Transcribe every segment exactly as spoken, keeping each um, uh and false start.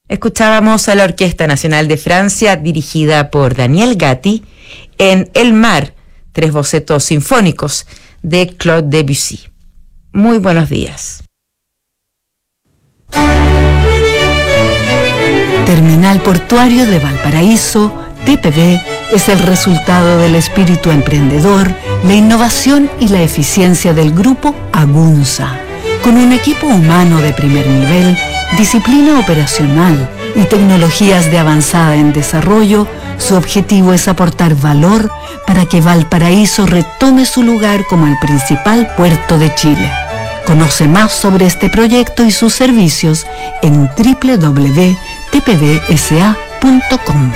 Escuchábamos a la Orquesta Nacional de Francia, dirigida por Daniel Gatti, en El Mar, tres bocetos sinfónicos de Claude Debussy. Muy buenos días. Terminal Portuario de Valparaíso, T P V, es el resultado del espíritu emprendedor, la innovación y la eficiencia del grupo Agunza. Con un equipo humano de primer nivel, disciplina operacional y tecnologías de avanzada en desarrollo, su objetivo es aportar valor para que Valparaíso retome su lugar como el principal puerto de Chile. Conoce más sobre este proyecto y sus servicios en doble u doble u doble u punto t p v s a punto com.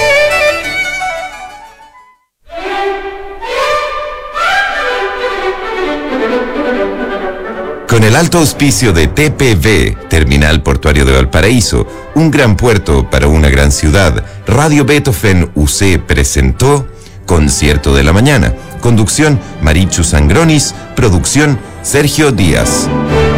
Con el alto auspicio de T P V, Terminal Portuario de Valparaíso, un gran puerto para una gran ciudad, Radio Beethoven U C presentó Concierto de la Mañana. Conducción Marichu Sangronis, producción Sergio Díaz.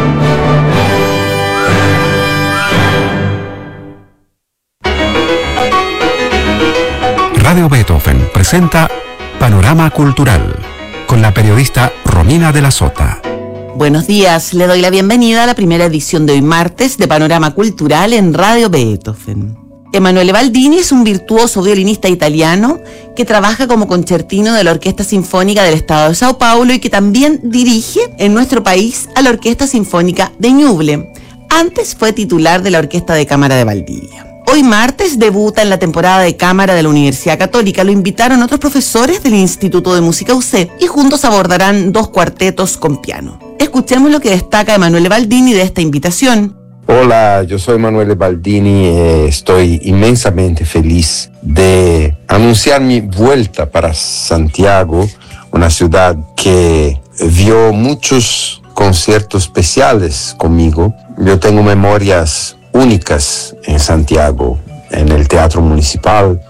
Radio Beethoven presenta Panorama Cultural con la periodista Romina de la Sota. Buenos días, le doy la bienvenida a la primera edición de hoy martes de Panorama Cultural en Radio Beethoven. Emanuele Baldini es un virtuoso violinista italiano que trabaja como concertino de la Orquesta Sinfónica del Estado de Sao Paulo y que también dirige en nuestro país a la Orquesta Sinfónica de Ñuble. Antes fue titular de la Orquesta de Cámara de Valdivia. Hoy martes debuta en la temporada de cámara de la Universidad Católica. Lo invitaron otros profesores del Instituto de Música U C y juntos abordarán dos cuartetos con piano. Escuchemos lo que destaca Emanuele Baldini de esta invitación. Hola, yo soy Emanuele Baldini. Eh, estoy inmensamente feliz de anunciar mi vuelta para Santiago, una ciudad que vio muchos conciertos especiales conmigo. Yo tengo memorias únicas en Santiago, en el Teatro Municipal,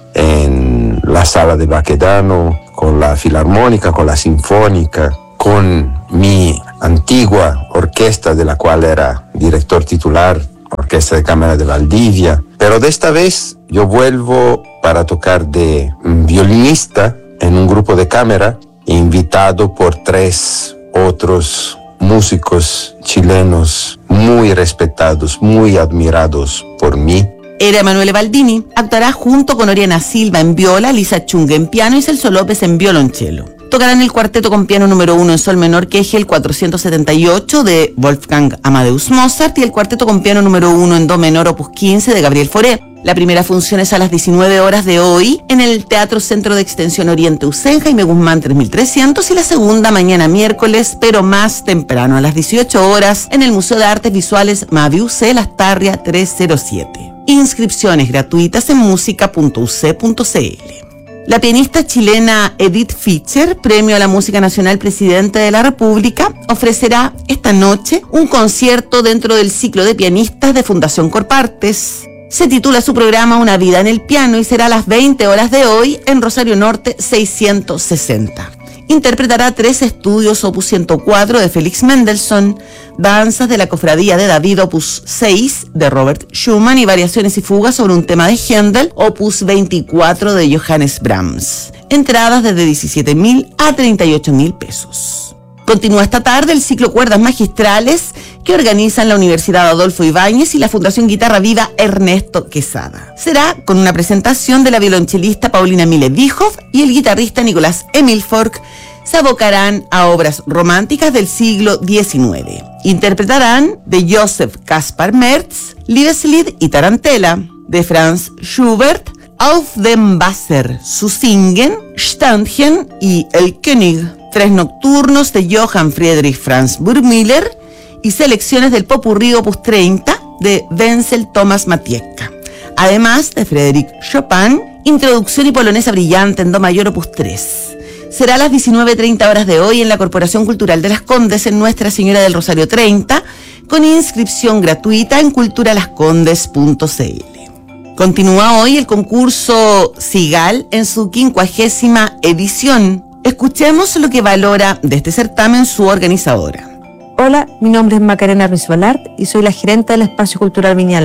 en la Sala de Baquedano, con la Filarmónica, con la Sinfónica, con mi antigua orquesta de la cual era director titular, Orquesta de Cámara de Valdivia. Pero de esta vez yo vuelvo para tocar de violinista en un grupo de cámara, invitado por tres otros músicos chilenos muy respetados, muy admirados por mí. Era Emanuele Baldini. Actuará junto con Oriana Silva en viola, Lisa Chung en piano y Celso López en violonchelo. Tocarán el cuarteto con piano número uno en sol menor Kegel cuatrocientos setenta y ocho de Wolfgang Amadeus Mozart y el cuarteto con piano número uno en do menor opus quince de Gabriel Fauré. La primera función es a las diecinueve horas de hoy en el Teatro Centro de Extensión Oriente U C en Jaime Guzmán tres mil trescientos y la segunda mañana miércoles, pero más temprano, a las dieciocho horas en el Museo de Artes Visuales Mavi U C Las Tarrias trescientos siete. Inscripciones gratuitas en música punto u c punto c l. La pianista chilena Edith Fischer, Premio a la Música Nacional Presidente de la República, ofrecerá esta noche un concierto dentro del ciclo de pianistas de Fundación Corpartes. Se titula su programa Una vida en el piano y será a las veinte horas de hoy en Rosario Norte seiscientos sesenta. Interpretará tres estudios opus ciento cuatro de Félix Mendelssohn, danzas de la Cofradía de David opus seis de Robert Schumann y variaciones y fugas sobre un tema de Händel opus veinticuatro de Johannes Brahms. Entradas desde diecisiete mil a treinta y ocho mil pesos. Continúa esta tarde el ciclo Cuerdas Magistrales que organizan la Universidad Adolfo Ibáñez y la Fundación Guitarra Viva Ernesto Quesada. Será con una presentación de la violonchelista Paulina Mille-Vihoff y el guitarrista Nicolás Emil Fork. Se abocarán a obras románticas del siglo diecinueve. Interpretarán de Joseph Kaspar Merz, Liebeslied y Tarantella, de Franz Schubert, Auf dem Wasser zu singen, Standchen y El König, tres nocturnos de Johann Friedrich Franz Burgmüller y selecciones del Popurrí opus treinta de Wenzel Thomas Matiecka. Además de Frédéric Chopin, Introducción y Polonesa Brillante en do mayor opus tres. Será a las diecinueve treinta horas de hoy en la Corporación Cultural de Las Condes en Nuestra Señora del Rosario treinta, con inscripción gratuita en culturalascondes punto c l. Continúa hoy el concurso Sigal en su quincuagésima edición. Escuchemos lo que valora de este certamen su organizadora. Hola, mi nombre es Macarena Ruiz Balart y soy la gerente del Espacio Cultural Viña del Mar.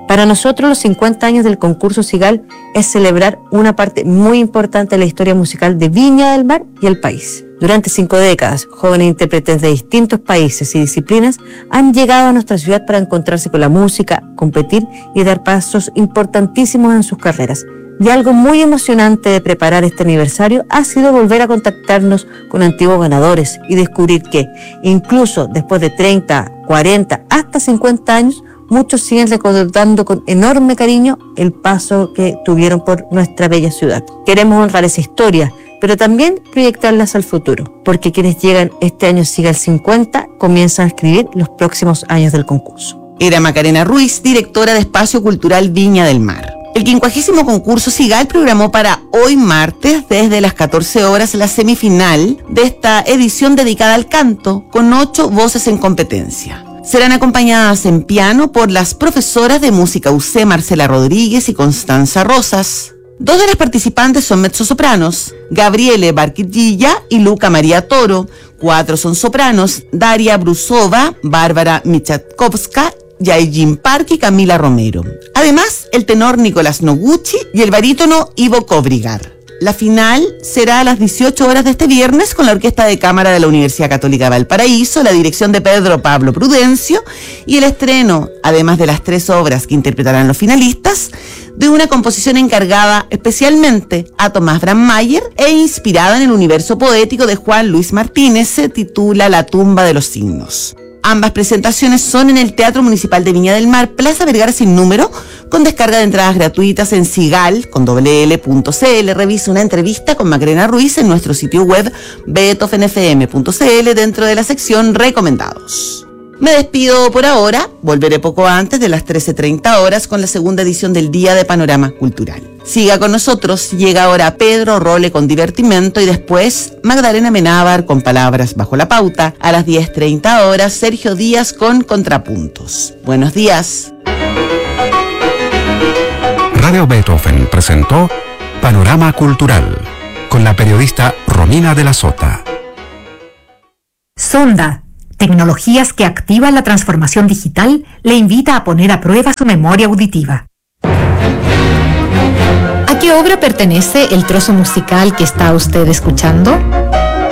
Para nosotros los cincuenta años del concurso Sigal es celebrar una parte muy importante de la historia musical de Viña del Mar y el país. Durante cinco décadas, jóvenes intérpretes de distintos países y disciplinas han llegado a nuestra ciudad para encontrarse con la música, competir y dar pasos importantísimos en sus carreras. Y algo muy emocionante de preparar este aniversario ha sido volver a contactarnos con antiguos ganadores y descubrir que, incluso después de treinta, cuarenta, hasta cincuenta años, muchos siguen recordando con enorme cariño el paso que tuvieron por nuestra bella ciudad. Queremos honrar esa historia, pero también proyectarlas al futuro, porque quienes llegan este año Sigal cincuenta comienzan a escribir los próximos años del concurso. Era Macarena Ruiz, directora de Espacio Cultural Viña del Mar. El quincuagésimo concurso Sigal programó para hoy martes, desde las catorce horas, la semifinal de esta edición dedicada al canto, con ocho voces en competencia. Serán acompañadas en piano por las profesoras de música U C, Marcela Rodríguez y Constanza Rosas. Dos de las participantes son mezzosopranos, Gabriele Barquillilla y Luca María Toro. Cuatro son sopranos, Daria Brusova, Bárbara Michalkowska, Yaijin Park y Camila Romero. Además, el tenor Nicolás Noguchi y el barítono Ivo Kobrigar. La final será a las dieciocho horas de este viernes con la Orquesta de Cámara de la Universidad Católica de Valparaíso, la dirección de Pedro Pablo Prudencio y el estreno, además de las tres obras que interpretarán los finalistas, de una composición encargada especialmente a Tomás Brandmeier e inspirada en el universo poético de Juan Luis Martínez. Se titula La tumba de los signos. Ambas presentaciones son en el Teatro Municipal de Viña del Mar, Plaza Vergara sin número, con descarga de entradas gratuitas en sigal con doble l punto c l. Revisa una entrevista con Macarena Ruiz en nuestro sitio web beethoven f m punto c l dentro de la sección Recomendados. Me despido por ahora, volveré poco antes de las trece treinta horas con la segunda edición del Día de Panorama Cultural. Siga con nosotros, llega ahora Pedro Role con Divertimento y después Magdalena Menábar con Palabras Bajo la Pauta. A las diez treinta horas, Sergio Díaz con Contrapuntos. Buenos días. Radio Beethoven presentó Panorama Cultural con la periodista Romina de la Sota. Sonda, tecnologías que activan la transformación digital, le invita a poner a prueba su memoria auditiva. ¿A qué obra pertenece el trozo musical que está usted escuchando?